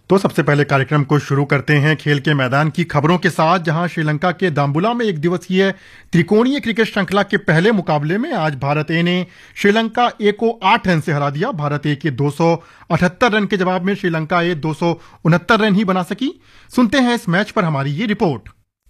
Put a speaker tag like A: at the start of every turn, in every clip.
A: तो सबसे पहले कार्यक्रम को शुरू करते हैं खेल के मैदान की खबरों के साथ, जहां श्रीलंका के दाम्बुला में एक दिवसीय त्रिकोणीय क्रिकेट श्रृंखला के पहले मुकाबले में आज भारत ए ने श्रीलंका ए को 8 रन से हरा दिया। भारत ए के 278 रन के जवाब में श्रीलंका ए 269 रन ही बना सकी। सुनते हैं इस मैच पर हमारी ये रिपोर्ट।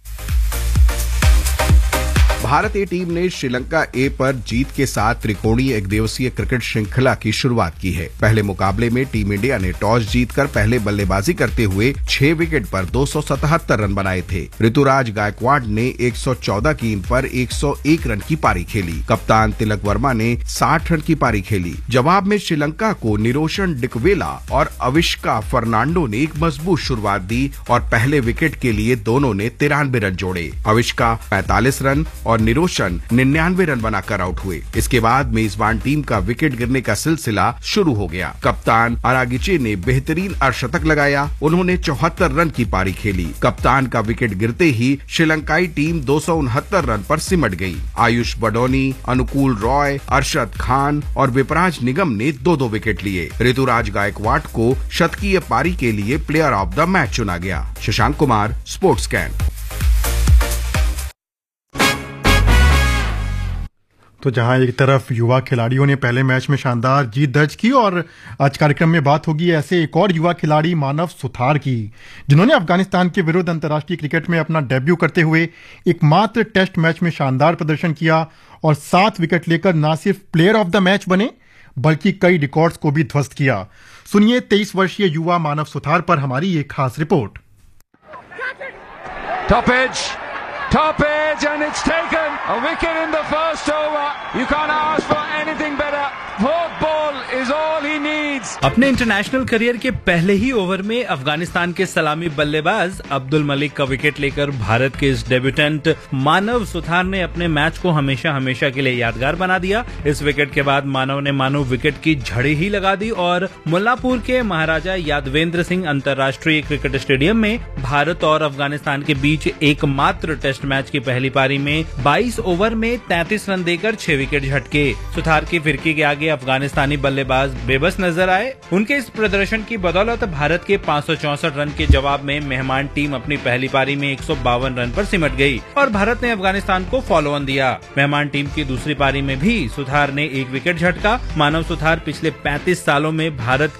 B: भारत ए टीम ने श्रीलंका ए पर जीत के साथ त्रिकोणीय एक दिवसीय क्रिकेट श्रृंखला की शुरुआत की है। पहले मुकाबले में टीम इंडिया ने टॉस जीतकर पहले बल्लेबाजी करते हुए 6 विकेट पर 277 रन बनाए थे। ऋतुराज गायकवाड़ ने 114 गेंद पर 101 रन की पारी खेली। कप्तान तिलक वर्मा ने 60 रन की पारी खेली। जवाब में श्रीलंका को निरोशन डिकवेला और अविष्का फर्नांडो ने एक मजबूत शुरुआत दी और पहले विकेट के लिए दोनों ने 93 रन जोड़े। अविष्का 45 रन और निरोशन 99 रन बनाकर आउट हुए। इसके बाद मेजबान टीम का विकेट गिरने का सिलसिला शुरू हो गया। कप्तान अरागिचे ने बेहतरीन अर्धशतक लगाया। उन्होंने 74 रन की पारी खेली। कप्तान का विकेट गिरते ही श्रीलंकाई टीम 269 रन पर सिमट गई। आयुष बडोनी, अनुकूल रॉय, अरशद खान और विपराज निगम ने 2-2 विकेट लिए। ऋतुराज गायकवाड़ को शतकीय पारी के लिए प्लेयर ऑफ द मैच चुना गया। Shashank Kumar, sports can.
A: तो जहां एक तरफ युवा खिलाड़ियों ने पहले मैच में शानदार जीत दर्ज की, और आज कार्यक्रम में बात होगी ऐसे एक और युवा खिलाड़ी मानव सुथार की, जिन्होंने अफगानिस्तान के विरुद्ध अंतर्राष्ट्रीय क्रिकेट में अपना डेब्यू करते हुए एकमात्र टेस्ट मैच में शानदार प्रदर्शन किया और 7 विकेट लेकर न सिर्फ प्लेयर ऑफ द मैच बने बल्कि कई रिकॉर्ड्स को भी ध्वस्त किया। सुनिए 23 वर्षीय युवा मानव सुथार पर हमारी एक खास report.
C: Top edge and it's taken. A wicket in the first over. You can't ask for anything better. Fourth ball is all he needs.
D: अपने इंटरनेशनल करियर के पहले ही ओवर में अफगानिस्तान के सलामी बल्लेबाज अब्दुल मलिक का विकेट लेकर भारत के इस डेब्यूटेंट मानव सुथार ने अपने मैच को हमेशा हमेशा के लिए यादगार बना दिया। इस विकेट के बाद मानव ने मानो विकेट की झड़ी ही लगा दी और मुल्लापुर के महाराजा यादवेंद्र सिंह अंतर्राष्ट्रीय क्रिकेट स्टेडियम में भारत और अफगानिस्तान के बीच एकमात्र टेस्ट मैच की पहली पारी में 22 ओवर में 33 रन देकर 6 विकेट झटके। सुथार की फिरकी के आगे अफगानिस्तानी बल्लेबाज बेबस नजर आए। उनके इस प्रदर्शन की बदौलत भारत के 564 रन के जवाब में मेहमान टीम अपनी पहली पारी में 152 रन पर सिमट गई और भारत ने अफगानिस्तान को फॉलो ऑन दिया। मेहमान टीम की दूसरी पारी में भी सुथार ने 1 विकेट झटका। मानव सुथार पिछले 35 सालों में भारत